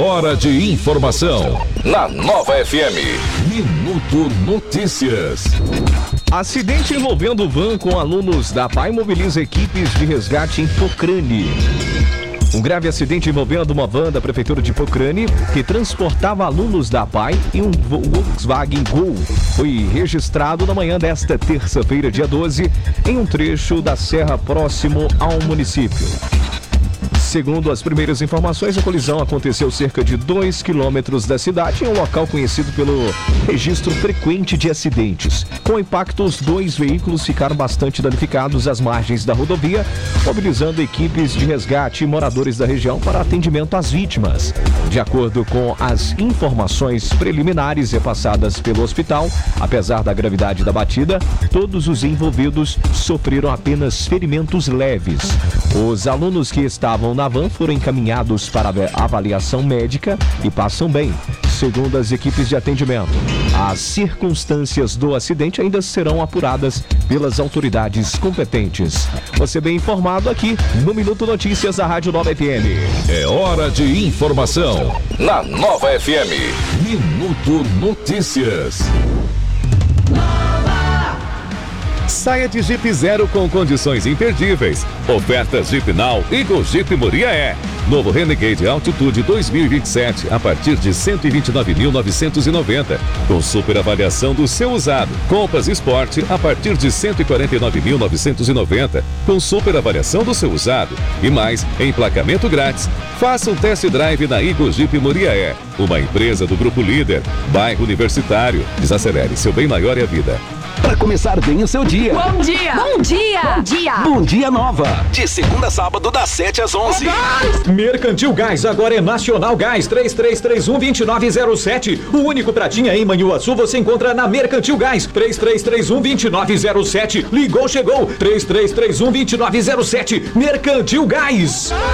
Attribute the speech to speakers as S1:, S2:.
S1: hora de informação. Na Nova FM. Minuto Notícias.
S2: Acidente envolvendo van com alunos da PAI mobiliza equipes de resgate em Pocrane. Um grave acidente envolvendo uma van da Prefeitura de Pocrane, que transportava alunos da PAI e um Volkswagen Gol, foi registrado na manhã desta terça-feira, dia 12, em um trecho da serra próximo ao município. Segundo as primeiras informações, a colisão aconteceu cerca de 2 quilômetros da cidade, em um local conhecido pelo registro frequente de acidentes. Com o impacto, os dois veículos ficaram bastante danificados às margens da rodovia, mobilizando equipes de resgate e moradores da região para atendimento às vítimas. De acordo com as informações preliminares repassadas pelo hospital, apesar da gravidade da batida, todos os envolvidos sofreram apenas ferimentos leves. Os alunos que estavam na van foram encaminhados para avaliação médica e passam bem, segundo as equipes de atendimento. As circunstâncias do acidente ainda serão apuradas pelas autoridades competentes. Você bem informado aqui no Minuto Notícias da Rádio Nova FM.
S1: É hora de informação na Nova FM. Minuto Notícias.
S3: Saia de Jeep Zero com condições imperdíveis. Ofertas Jeep Now e Go Jeep Moriaé. Novo Renegade Altitude 2027 a partir de R$ 129.990. Com super avaliação do seu usado. Compass Sport a partir de R$ 149.990. Com super avaliação do seu usado. E mais, emplacamento grátis. Faça um test drive na Go Jeep Moriaé. Uma empresa do Grupo Líder. Bairro Universitário. Desacelere, seu bem maior é a vida.
S4: Para começar bem o seu dia.
S5: Bom dia! Bom dia! Bom dia!
S4: Bom dia Nova. De segunda a sábado, das 7 às 11.
S6: Mercantil Gás, agora é Nacional Gás, 3331-2907. O único pratinha em Manhuaçu você encontra na Mercantil Gás, 3331-2907. Ligou, chegou, 3331-2907. Mercantil Gás.